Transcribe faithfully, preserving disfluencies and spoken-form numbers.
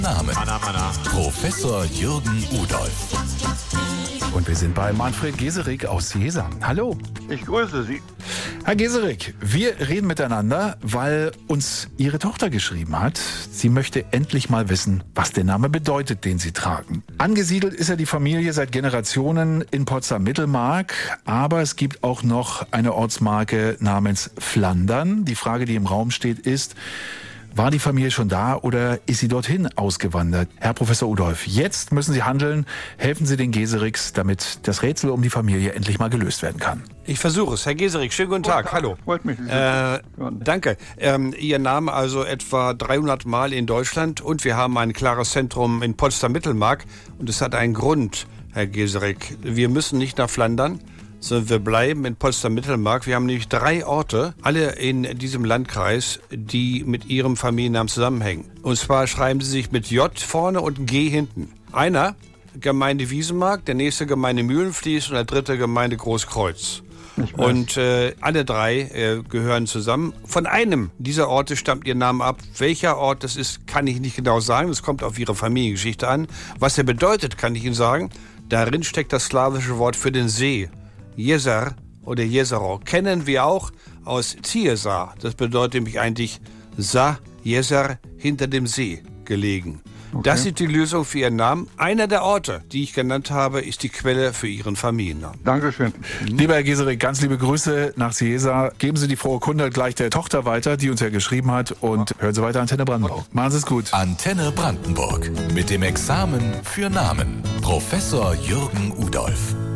Namen. Professor Jürgen Udolph. Und wir sind bei Manfred Geserik aus Jesa. Hallo. Ich grüße Sie. Herr Geserik, wir reden miteinander, weil uns Ihre Tochter geschrieben hat. Sie möchte endlich mal wissen, was der Name bedeutet, den Sie tragen. Angesiedelt ist ja die Familie seit Generationen in Potsdam-Mittelmark, aber es gibt auch noch eine Ortsmarke namens Flandern. Die Frage, die im Raum steht, ist: War die Familie schon da oder ist sie dorthin ausgewandert? Herr Professor Udolph, jetzt müssen Sie handeln. Helfen Sie den Geseriks, damit das Rätsel um die Familie endlich mal gelöst werden kann. Ich versuche es. Herr Geserik, schönen guten Tag. Hallo. Freut mich. Äh, danke. Ähm, Ihr Name also etwa dreihundert Mal in Deutschland und wir haben ein klares Zentrum in Potsdam-Mittelmark. Und es hat einen Grund, Herr Geserik. Wir müssen nicht nach Flandern, sondern wir bleiben in Potsdam-Mittelmark. Wir haben nämlich drei Orte, alle in diesem Landkreis, die mit ihrem Familiennamen zusammenhängen. Und zwar schreiben sie sich mit J vorne und G hinten. Einer, Gemeinde Wiesenmark, der nächste Gemeinde Mühlenfließ und der dritte Gemeinde Großkreuz. Und äh, alle drei äh, gehören zusammen. Von einem dieser Orte stammt ihr Name ab. Welcher Ort das ist, kann ich nicht genau sagen. Das kommt auf ihre Familiengeschichte an. Was er bedeutet, kann ich Ihnen sagen. Darin steckt das slawische Wort für den See. Jezer oder Jezero kennen wir auch aus Ziesar. Das bedeutet nämlich eigentlich Sa, Jezer, hinter dem See gelegen. Okay. Das ist die Lösung für Ihren Namen. Einer der Orte, die ich genannt habe, ist die Quelle für Ihren Familiennamen. Dankeschön. Mhm. Lieber Herr Geserik, ganz liebe Grüße nach Siesa. Geben Sie die frohe Kunde gleich der Tochter weiter, die uns ja geschrieben hat. Und hören Sie weiter Antenne Brandenburg. Machen Sie es gut. Antenne Brandenburg. Mit dem Examen für Namen. Professor Jürgen Udolph.